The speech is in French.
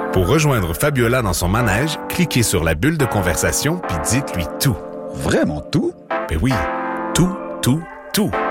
Pour rejoindre Fabiola dans son manège, cliquez sur la bulle de conversation puis dites-lui tout. Vraiment tout? Ben oui, tout, tout, tout.